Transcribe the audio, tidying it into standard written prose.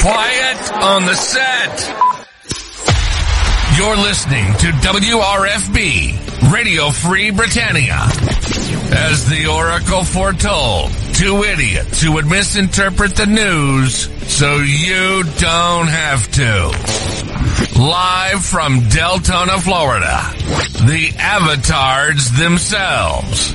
Quiet on the set. You're listening to WRFB, Radio Free Britannia. As the Oracle foretold, two idiots who would misinterpret the news so you don't have to. Live from Deltona, Florida, the avatars themselves.